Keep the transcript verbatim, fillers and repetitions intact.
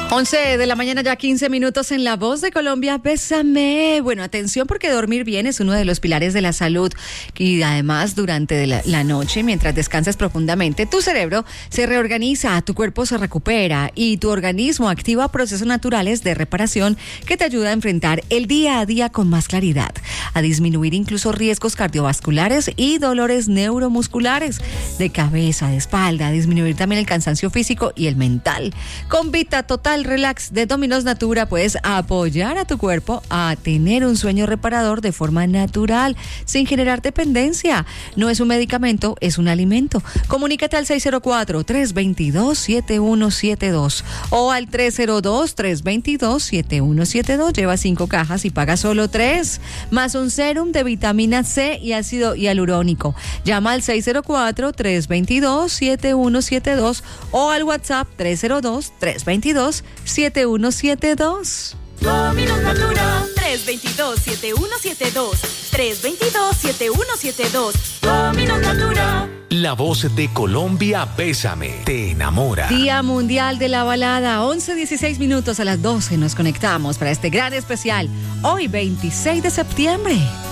once de la mañana, ya quince minutos en La Voz de Colombia. Bésame. Bueno, atención, porque dormir bien es uno de los pilares de la salud. Y además, durante la, la noche, mientras descansas profundamente, tu cerebro se reorganiza, tu cuerpo se recupera y tu organismo activa procesos naturales de reparación que te ayuda a enfrentar el día a día con más claridad, a disminuir incluso riesgos cardiovasculares y dolores neuromusculares de cabeza, de espalda, a disminuir también el cansancio físico y el mental. Con Vita Total Relax de Dominos Natura puedes apoyar a tu cuerpo a tener un sueño reparador de forma natural, sin generar dependencia. No es un medicamento, es un alimento. Comunícate al seis cero cuatro, tres dos dos, siete uno siete dos o al tres cero dos, tres dos dos, siete uno siete dos. Lleva cinco cajas y paga solo tres, más un serum de vitamina C y ácido hialurónico. Llama al seis cero cuatro, tres dos dos, siete uno siete dos o al WhatsApp tres cero dos, tres dos dos, siete uno siete dos. Dominos Natura. tres dos dos, siete uno siete dos. tres dos dos, siete uno siete dos. Dominos Natura. La Voz de Colombia, Bésame, te enamora. Día Mundial de la Balada, once dieciséis minutos, a las doce nos conectamos para este gran especial, hoy veintiséis de septiembre.